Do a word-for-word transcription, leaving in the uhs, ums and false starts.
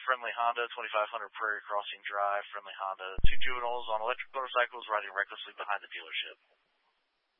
Friendly Honda, twenty-five hundred Prairie Crossing Drive, Friendly Honda. Two juveniles on electric motorcycles riding recklessly behind the dealership.